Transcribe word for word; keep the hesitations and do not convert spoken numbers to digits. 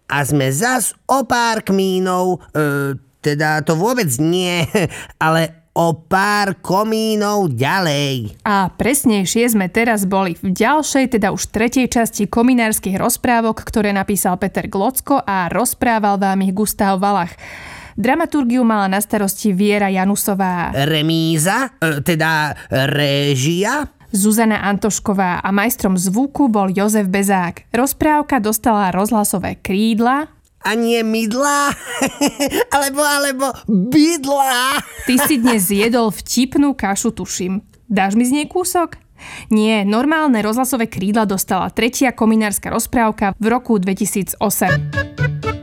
a sme zas o pár kmínov, e, teda to vôbec nie, ale o pár komínov ďalej. A presnejšie sme teraz boli v ďalšej, teda už tretej časti kominárskych rozprávok, ktoré napísal Peter Glocko a rozprával vám ich Gustav Valach. Dramaturgiu mala na starosti Viera Janusová. Remíza, e, teda réžia. Zuzana Antošková a majstrom zvuku bol Jozef Bezák. Rozprávka dostala rozhlasové krídla. A nie mydlá, alebo, alebo bydlá. Ty si dnes zjedol vtipnú kašu, tuším. Dáš mi z nej kúsok? Nie, normálne rozhlasové krídla dostala tretia kominárska rozprávka v roku dvetisícosem.